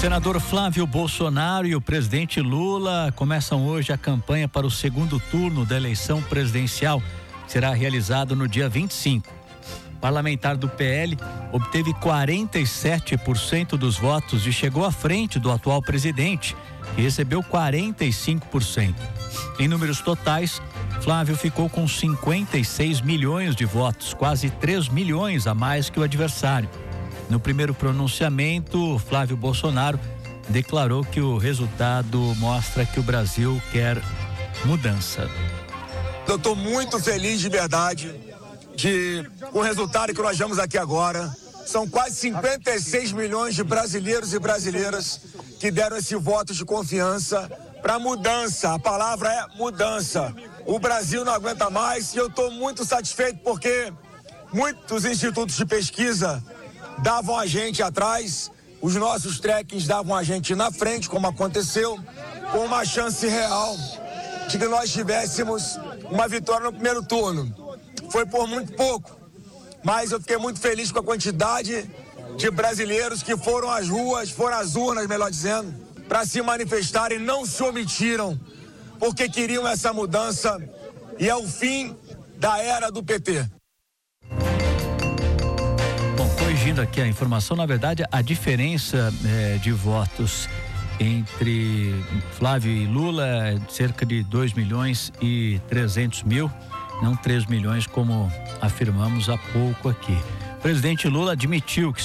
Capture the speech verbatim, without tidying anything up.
senador Flávio Bolsonaro e o presidente Lula começam hoje a campanha para o segundo turno da eleição presidencial, que será realizado no dia vinte e cinco. O parlamentar do P L obteve quarenta e sete por cento dos votos e chegou à frente do atual presidente, que recebeu quarenta e cinco por cento. Em números totais, Flávio ficou com cinquenta e seis milhões de votos, quase três milhões a mais que o adversário. No primeiro pronunciamento, Flávio Bolsonaro declarou que o resultado mostra que o Brasil quer mudança. Eu estou muito feliz de verdade de, com o resultado que nós vemos aqui agora. São quase cinquenta e seis milhões de brasileiros e brasileiras que deram esse voto de confiança para mudança. A palavra é mudança. O Brasil não aguenta mais e eu estou muito satisfeito porque muitos institutos de pesquisa davam a gente atrás, os nossos trekkings davam a gente na frente, como aconteceu, com uma chance real de que nós tivéssemos uma vitória no primeiro turno. Foi por muito pouco, mas eu fiquei muito feliz com a quantidade de brasileiros que foram às ruas, foram às urnas, melhor dizendo, para se manifestar e não se omitiram, porque queriam essa mudança e é o fim da era do P T. Corrigindo aqui a informação, na verdade a diferença é, de votos entre Flávio e Lula é cerca de dois milhões e trezentos mil, não três milhões como afirmamos há pouco aqui. O presidente Lula admitiu que